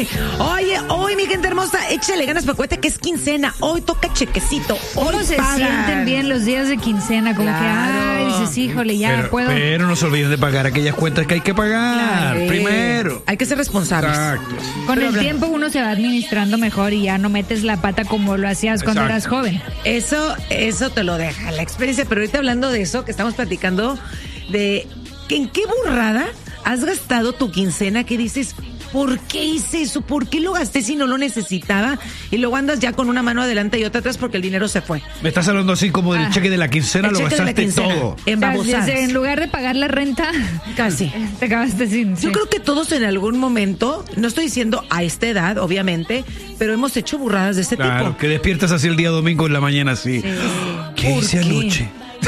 Oye, hoy, mi gente hermosa, échale ganas, porque acuérdate que es quincena. Hoy toca chequecito. ¿Cómo hoy se sienten bien los días de quincena? Como que, dices, híjole, ya puedo. Pero no se olviden de pagar aquellas cuentas que hay que pagar primero. Hay que ser responsables. Exacto. Con el tiempo uno se va administrando mejor y ya no metes la pata como lo hacías cuando eras joven. Eso te lo deja la experiencia. Pero ahorita hablando de eso, que estamos platicando de que en qué burrada has gastado tu quincena, que dices, ¿por qué hice eso? ¿Por qué lo gasté si no lo necesitaba? Y luego andas ya con una mano adelante y otra atrás porque el dinero se fue. Me estás hablando así como del cheque de la quincena, lo gastaste todo. En babosadas. En lugar de pagar la renta, casi. Te acabaste sin. Yo creo que todos en algún momento, no estoy diciendo a esta edad, obviamente, pero hemos hecho burradas de ese tipo. Claro, que despiertas así el día domingo en la mañana así. ¿Qué hice anoche?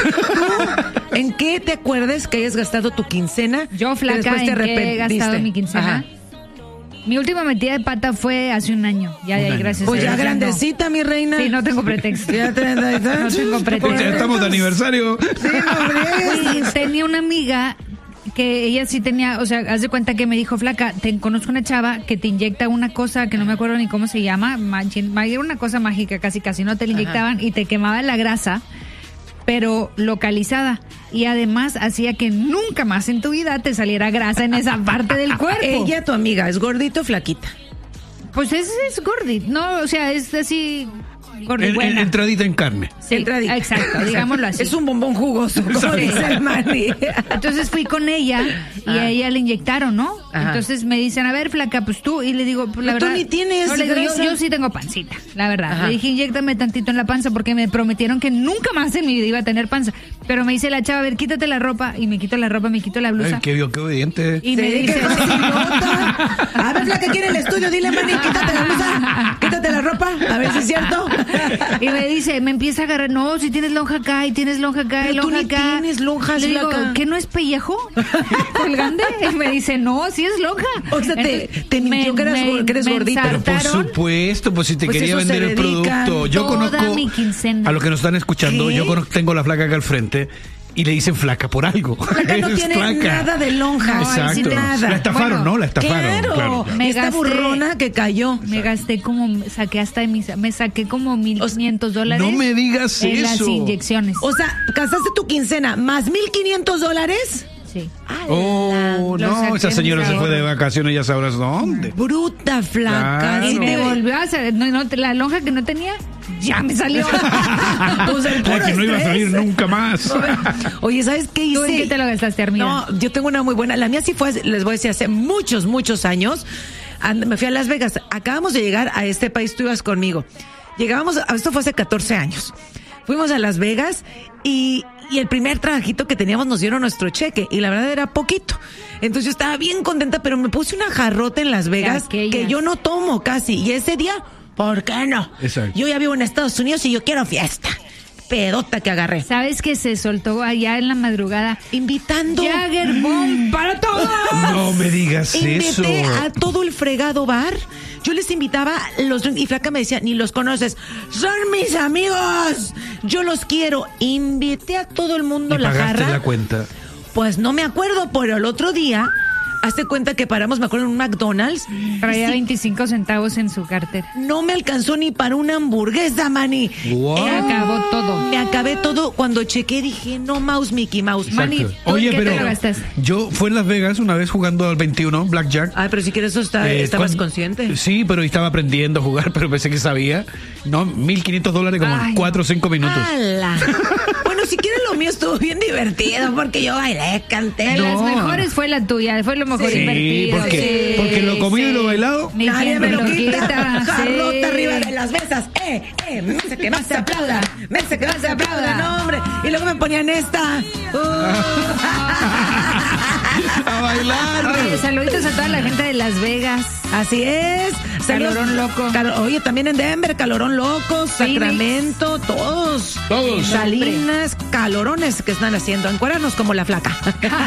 ¿En qué te acuerdas que hayas gastado tu quincena? Yo, flaca, ¿en qué he gastado mi quincena? Ajá. Mi última metida de pata fue hace un año. Gracias. Pues ya grandecita, mi reina. Sí, no tengo pretexto. Ya 30 y tantos. No tengo pretexto. Pues ya estamos de aniversario. Sí, no, tenía una amiga que ella sí tenía, o sea, haz de cuenta que me dijo, flaca, conozco una chava que te inyecta una cosa que no me acuerdo ni cómo se llama, era una cosa mágica, casi no te la inyectaban y te quemaba la grasa, pero localizada. Y además hacía que nunca más en tu vida te saliera grasa en esa parte del cuerpo. Ella, tu amiga, ¿es gordito o flaquita? Pues es gordita, no, o sea, es así... Entradita en carne. Sí, entradita. Exacto, digámoslo así. Es un bombón jugoso, como dice el Manny. Entonces fui con ella y a ella le inyectaron, ¿no? Ajá. Entonces me dicen, a ver, flaca, pues tú, y le digo, pues la verdad... Tú ni tienes yo sí tengo pancita, la verdad. Ajá. Le dije, inyéctame tantito en la panza porque me prometieron que nunca más en mi vida iba a tener panza. Pero me dice la chava, a ver, quítate la ropa, y me quito la ropa, me quito la blusa. Ay, qué obediente. Y me dice... A ver, flaca, aquí en el estudio, dile, Manny, quítate la blusa, quítate la ropa, a ver si es cierto. Y me dice, me empieza a agarrar, no, si tienes lonja acá y tienes lonja acá y lonja acá. Tienes lonjas, le digo, flaca. ¿qué no es pellejo? Colgante. Y me dice, no, sí es lonja. O sea, te mintió que eres gordita. Pero por supuesto, pues si te quería vender el producto. Yo conozco mi quincena. a los que nos están escuchando, yo tengo la flaca acá al frente. Y le dicen flaca por algo. Flaca no tiene nada de lonja. Exacto. Nada. La estafaron, ¿no? La estafaron. Claro. Esta burrona que cayó. Me gasté me saqué como $1,500. No me digas en eso. Las inyecciones. O sea, gastaste tu quincena más $1,500. Sí. Oh, no, esa señora se fue de vacaciones, ya sabrás dónde. Bruta, flaca. Claro. Y me volvió a hacer, la lonja que no tenía, ya me salió. Pues la que no iba a salir nunca más. Oye, ¿sabes qué hice? ¿Tú en qué te lo gastaste, Armida? No, yo tengo una muy buena. La mía sí fue, les voy a decir, hace muchos años. Me fui a Las Vegas. Acabamos de llegar a este país, tú ibas conmigo. Esto fue hace 14 años. Fuimos a Las Vegas y el primer trabajito que teníamos nos dieron nuestro cheque y la verdad era poquito. Entonces yo estaba bien contenta, pero me puse una jarrota en Las Vegas que yo no tomo casi. Y ese día, ¿por qué no? Exacto. Yo ya vivo en Estados Unidos y yo quiero fiesta. Pedota que agarré. ¿Sabes que se soltó allá en la madrugada? Invitando Jagger Bomb para todos. No me digas eso. Invité a todo el fregado bar. Yo les invitaba los drinks y flaca me decía, ni los conoces. Son mis amigos. Yo los quiero. Invité a todo el mundo. ¿Y la pagaste jarra? la cuenta? Pues no me acuerdo, pero el otro día, hazte cuenta que paramos, me acuerdo, en un McDonald's. Traía 25 centavos en su cartera. No me alcanzó ni para una hamburguesa, Manny. Wow. Me acabó todo. Me acabé todo. Cuando chequé dije, no mouse, Mickey Mouse. Manny, Oye, ¿qué pero te lo gastaste? yo fui en Las Vegas una vez jugando al 21, Blackjack. Ay, pero si quieres eso estabas consciente. Sí, pero estaba aprendiendo a jugar, pero pensé que sabía. No, $1,500 como en 4 o 5 minutos. ¡Hala! Bueno, si quieres lo mío estuvo bien divertido porque yo bailé, canté. De las mejores fue la tuya, fue lo mejor invertido. Porque lo comido y lo bailado. Nadie me lo quita. Jarrota sí. arriba de las mesas. Mesa que más se aplauda. Mesa que más se aplauda. No, hombre. Y luego me ponían esta. A bailar. Oye, saluditos a toda la gente de Las Vegas. Así es. Calorón loco. Oye, también en Denver, Calorón loco, Sacramento, todos. Todos. Salinas, calorones que están haciendo. Encuéranos como la flaca.